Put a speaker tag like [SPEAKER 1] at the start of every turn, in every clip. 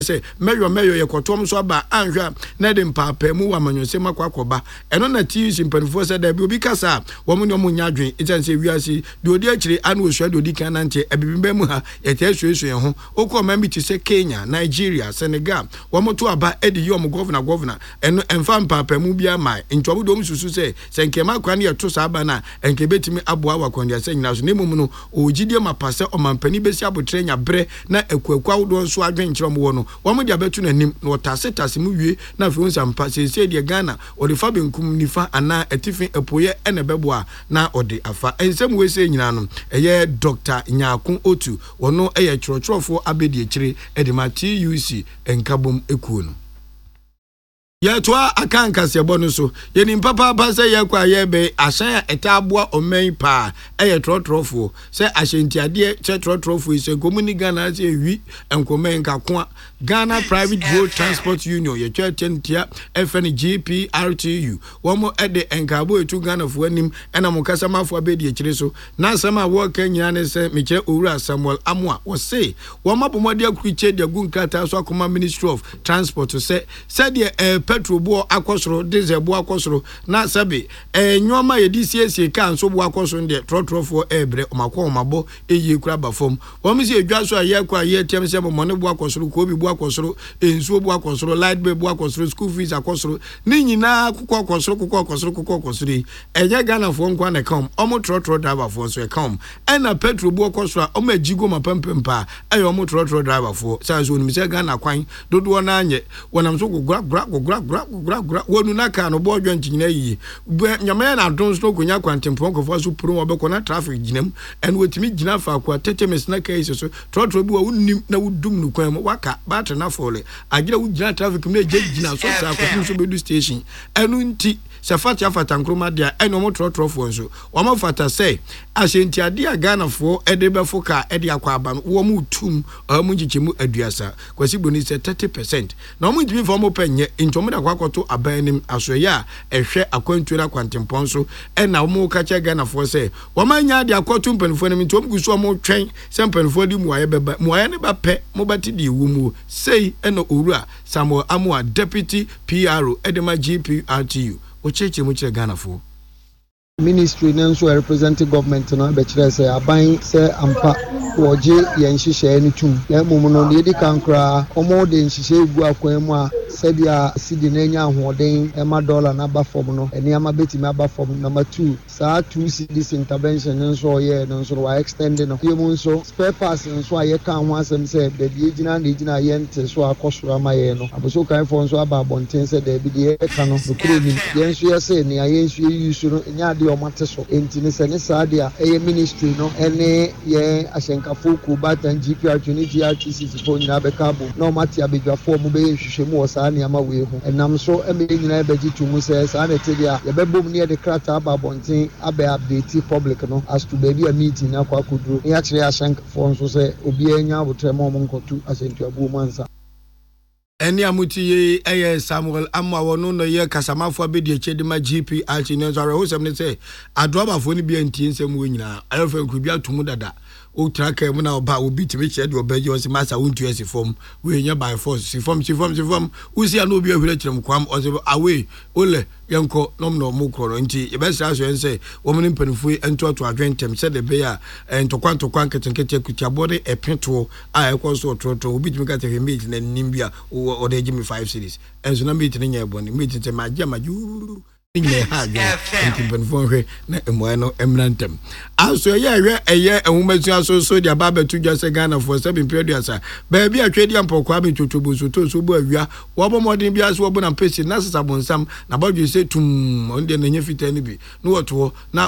[SPEAKER 1] say meyo ye kotom so aba anhwa na de mpapa mu wa manyose makwakoba eno na TUC mpanfo se da bi obi kasa wo mu ne mo nya adwen itanse wiase de odi akire anu osua de odi kan nante abibimba mu ha yete suesu ho okọ ma mi ti se Kenya Nigeria Senegal wo mo to aba edi yom governor eno emfa mpapa mu bia mai ntwobo dom susu se senkema kwa ne yeto sa aba na enke betimi aboa wakondia se nyina so ne mum no ogidie mapase omampani besi abotre nya bre na ekwakwa wodo nso adwen kyerem wo no wo mo dia betu nanim na otasetase mu wie na afi unsa mpa se de Ghana odi fa benkum nifa ana etifi epoye ene beboa na odi afa ensem we se nyina no eye Dr. Nyakun Otu wono eye chorochrofo abedi ekire edema TUC enkabom ekuo no Yatwa akanka sebo no so yeni papa pa se yakwa yebe asan etaboa omen pa eye trotrofo se ahyentiade che trotrofo ise komuni Ghana se wi enkomen kakwa Ghana Private Road Transport Union ye chetentia FN GPRTU womo ede enkabo etu Ghana fo anim ena mokasa mafo abedi ekire so na sama wo kan nyina ne se mekire owura Samuel Amoa wo se wo mabomode akuriche de gunkata so akoma Ministry of Transport se de petrol bo akosoro diesel bo akosoro na sabe nyoma ye DCC kan so bo akosoro de trotrofo ebre omakwa omabo eye kura bafom wo mi se edwa so aye kwa ye tem se mo ne bo akosoro ko bi bo akosoro ensuo bo akosoro light bill bo akosoro school fees akosoro ni nyina kokọ akosoro eye Ghana fo nkwa na kam omo trotro driver fo so e kam ena petrol bo akosoro omo ajigo mapempempa eye omo trotro driver fo sa so ni se Ghana kwan dodo na anye wonam so gura wonu na ka no bo odwo ntinyina yi nyama na adon so konya kwantempon kofo so puru obekọ na traffic ginam en wetimi gina fa kwa tetemes na kai so trotro bi wa wunnim na wudum no kwan mo waka battery na fole agira wu gina traffic me gina so sa kwa so bedu station enu nti sefati afata nkroma dia eno mo trotrofo nso wo mo fata say ahyentiade a Ghana fo edebefo ka ede akwa aba no wo mo tum mo ngichemu aduasa kwasi boni se 30% na wo mo ntimi fo mo penye ntomo da kwakoto abanim asoye a ehwe akwantu na kwantempon so ena wo mo ka che Ghana fo say wo manya de akoto mpanfo ne ntom guso mo twen se mpanfo di muaye beba muaye ne ba pe mo bati di wumu sei eno owura Samuel Amoa Deputy PRO edema GPRTU ocheche mu kire Ghana fo
[SPEAKER 2] ministry nanso representative government na be kire say aban say ampa woje ye nhihye ni tum ya mum no de kankra omo de nhihye egu akwan mu a sebia sidi na nya ahoden ema dollar na ba form no eni ama betimi aba form number 2 saa 2 cedis intervention nanso ye nanso wa extend no yemu nso spare parts nso aye kan ho asem say de ejina na ejina ye nte so akosoro ama ye no aboso kan fo nso aba bonten say de bi de ka no kuro ni ye nso ye say ni aye nso ye yusu no nya de o mate so enti ne se ne saa de a eye ministry no ene ye ahyenkafo ku batan GPR ni GRTC fo nyina be ka bo no mate abedwafo mo be hwehwe mu saa ne ama we ho enam so eme nyina be gitu mu se saa na te dia ye be bom ne de krata aba bonten abe update public no as to be a meeting na kwa kudru ya kire ahyenkafo nso se obi anya abotremo mo nkotu asentu abu mansa
[SPEAKER 1] eni amuti ye eye Samuel Amoa wono no ye kasamafo abedi echedema GPRT ne so ho sem ne se adrobafo ni bia ntie nsem wo nyina ayofa nkubia tumu dada o traka mu na oba obi timi che de obaji o se masa wontu esi form we nya by force si form usi ana obi ahwere kirem kwam o se away ole yenko nom no mu kro no nti e be sra so ense wo mu mpanifo entoto adwentem se de be ya entokwan ketenkete kutiabode epeto a ekoso otroto obi timi ka te meet na nimbia o de give me 5 cities enso na meet ne nya eboni meet te majuru Inye haja ntimpenfonhwe na emoy no emrantem aso ye eye ehumatu so dia baba tu dwa se Ghana for 7 period ba bia twedi ampokwa be totobo so to so bo awia wo bomodin bia so wo na pesi na sesa bonsam na badwe se tum onde na nya fita ni bi no woto na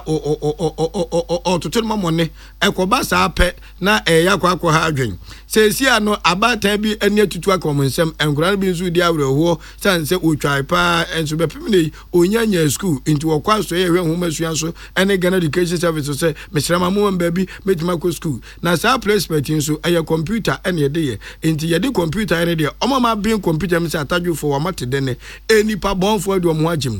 [SPEAKER 1] o totel mamone ekoba sa pe na yakwa ha adwen se si ano abata bi ani atutu akomonsam enkura bi nso di awreho sanse otwai pa enso be pemne onya school into wakwa so ye hwe masua so ene Ghana Education Service say mesrama mo baby metima ko school na sa placement nso eye computer ene ye de enti ye de computer ene de omo ma bin computer mi say atadwo for wa mate de ne enipa bonfo ade omo agim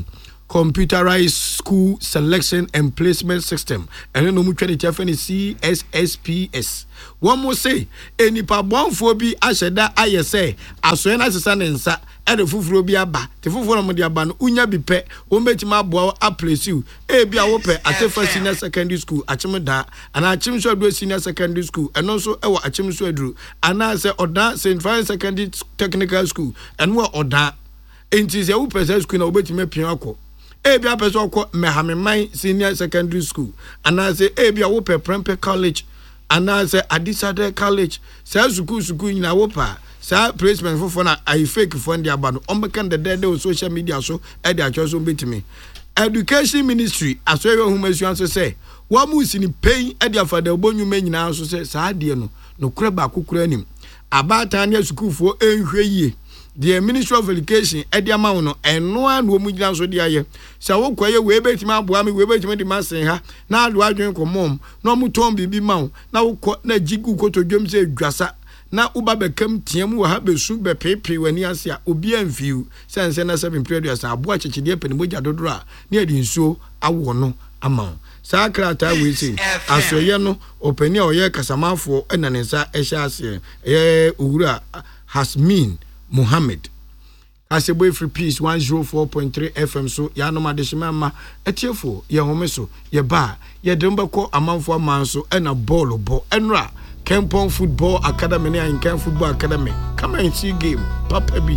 [SPEAKER 1] computerized school selection and placement system and no mu twede chefe ne CSSPS one mo say enipa bonfo bi ahyeda ayese asoe na sesa ne nsa e de fufuro bi aba te fufuro mo de aba no unya bi pe wo metima aboa aplesiu e bi a wo pe atefa senior secondary school achimda ana achimso aduro senior secondary school eno so e wo achimso aduro ana se oda St. Francis Secondary Technical School eno oda enti se wo pese school na obetima pian akọ ebia pese okọ Mehameman Senior Secondary School ana se ebia wo pe Prempeh College ana se Adisade College se school nyina wo pa sa placement fofo na I fake fo ndi aba no ombeka de on social media so e de atwa so betimi Education Ministry aso ye humasu so se wa mu sini pain e de afada obonwuma nyina so se sa de no kura ba kokura anim abata ne school fo enhwe yie the Ministry of Education ediama no eno anu mu gina so de aye se wo kwaye we betima aboa me we betima de masen ha na ado adwen komom na mu ton bibi ma na wo na jigu kotodwom se dwasa na uba bekam tiam wo ha besu be pepe wani ase a obi amfiu sense na 7 period aboa chechide pene mogya dodoro a na edi nsuo awo no ama saa krata we say asoye no opani a oye kasamafo na ne nsa ehya ase owura Hasmin Muhammad Aseboy Free Peace 104.3 FM so ya no madeshima ma etiefo ye home so ye ba ye demba ko amanfo amanso na ball bo enra Kempon Football Academy and Kempon Football Academy come and see game Papa B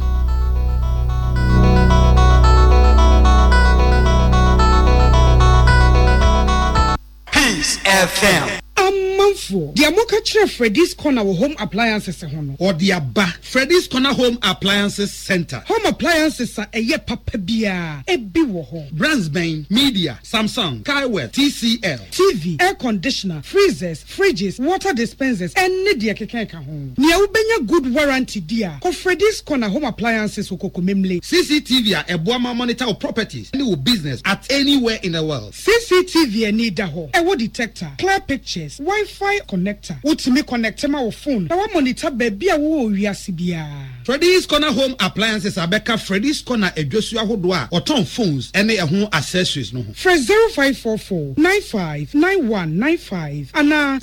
[SPEAKER 3] Peace FM
[SPEAKER 4] Amanfo dia moka kire Freddy's Corner home appliances ho no
[SPEAKER 3] or dia ba Freddy's Corner Home Appliances Center
[SPEAKER 4] home appliances a eye papa bia ebi wo ho
[SPEAKER 3] brands ben Media Samsung Kaiwell TCL
[SPEAKER 4] TV air conditioner freezers fridges water dispensers any dia keke ka ho nia wo benya good warranty dia ko Freddy's Corner Home Appliances okokomemle
[SPEAKER 3] CCTV a eboama monitor of properties any business at anywhere in the world
[SPEAKER 4] CCTV ani da ho e wo detector clear pictures Wi-Fi connector. Utimi connect ma wo phone. Na wa monitor baby a wo wiase bia.
[SPEAKER 3] Freddy's Corner Home Appliances abeka Freddy's Corner edwosu ahodo a oton phones ene ehun accessories no ho.
[SPEAKER 4] Fresh 0544 959195 ana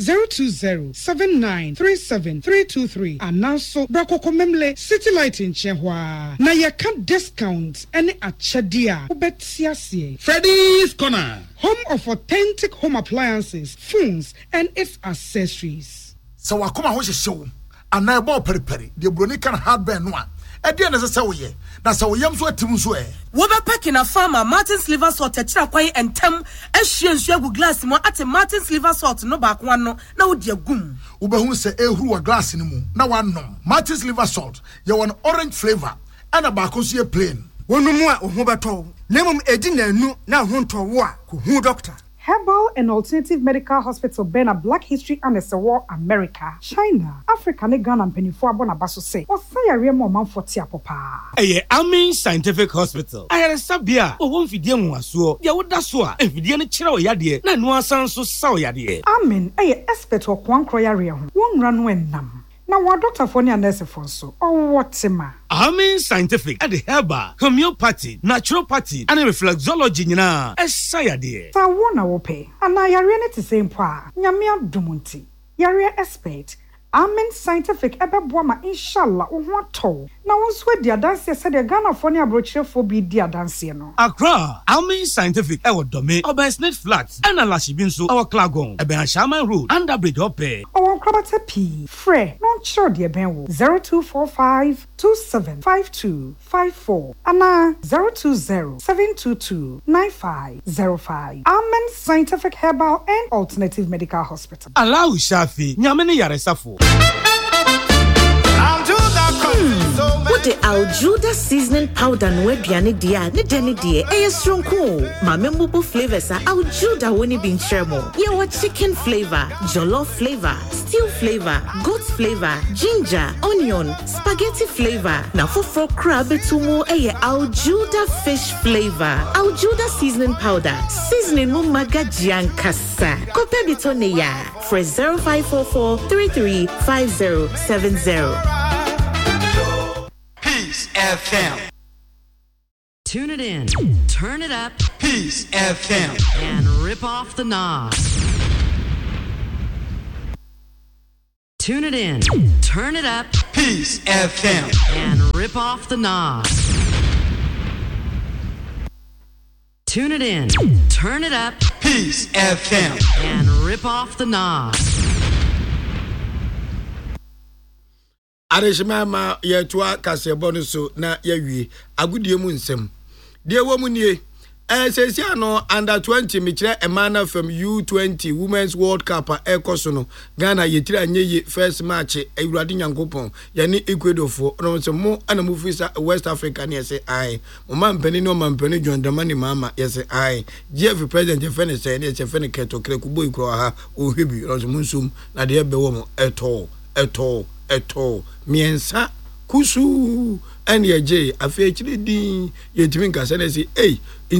[SPEAKER 4] 0207937323 ana so brakokomemle City Light in Chehwa. Na ye can discount ene achede a obetiase.
[SPEAKER 3] Freddy's Corner
[SPEAKER 4] Home of authentic home appliances, phones, and its accessories.
[SPEAKER 5] So I come out show and I bought periphery. The Bronican hardware no one. At the end of the say, that's how we am so at Timuswe.
[SPEAKER 6] Woba packing a farmer, Martin's liver salt, Tetraquay, and Tem, as she and Shagu glass more at a Martin's liver salt, no back one, no dear goom.
[SPEAKER 5] Ubahun say, who a glass in the moon. Now one no. Martin's liver salt, you want orange flavor, and a bacosia plain.
[SPEAKER 7] One more Hubato. Name Edina no now hunter war, who doctor.
[SPEAKER 8] Herbal and Alternative Medical Hospital Bena Black History and War America, China, Africa, Ghana, and Penifua Bonabaso say, or say a real man for Tiapopa.
[SPEAKER 9] Amin Scientific Hospital. I had a sabia, or one Fidian was so, ya would that's what, if Fidian Chiro Yadi, Nanua San so saw Yadi.
[SPEAKER 8] Amen, a expert or one croyaria, one run when nam. Now, what Dr. Fonia Nurse Fonso, or what's ma?
[SPEAKER 9] Amin Scientific at the herbal, homeopathy, naturopathy, and reflexology, na, as Sayadi.
[SPEAKER 8] So I won't pay, and I are in it the same pa, Yamia Dumunti, Yaria expert. Amen Scientific Ebebwama inshallah to. Now once with the dance said the Ghana Fonia brochure for be dear dance no.
[SPEAKER 9] Accra, Amin Scientific our domain, our Snake Flats, and a Lashibinso, our Clagon, a Benshama Road, and a bridge up pay.
[SPEAKER 8] Our Krabata P. Frey, not sure dear Ben 0245 275254 and 020 722 9505. Amen Scientific Herbal and Alternative Medical Hospital.
[SPEAKER 9] Allow Shafi, Yamini Yaresafo.
[SPEAKER 10] What the Aljuda seasoning powder no aduane dia ne deni die eyesronko ma membo flavors are Aljuda woni bin cheremo ye wa chicken flavor jollof flavor stew flavor goat flavor ginger onion spaghetti flavor na foforo crab etumo eye Aljuda fish flavor Aljuda seasoning powder seasoning no magajian kasa kope bitone ya for 0544 335070
[SPEAKER 3] Peace FM
[SPEAKER 11] Tune it in, turn it up,
[SPEAKER 3] Peace FM,
[SPEAKER 11] and rip off the knob. Tune it in, turn it up,
[SPEAKER 3] Peace FM,
[SPEAKER 11] and rip off the knob. Tune it in, turn it up,
[SPEAKER 3] Peace FM,
[SPEAKER 11] and rip off the knob.
[SPEAKER 1] Arishima yetua kasebo no so na yawie agudie mu nsem de wo mu nie sesia no under 20 me kire emana from U20 Women's World Cup ekoso no Ghana yetira anyeye first match Ewurade Nyankopon ye ne Ecuador fo no se mo ana mu fisa West Africa ne say ai mo mampani no mampani John Dramani mama ye say ai GF president ye fene say ne ye fene keto kre kubo ikro ha o hwebi no se mo nsum na de be wo mo eto miensa kusu ene ye je afechiri din yetimi nkasa na say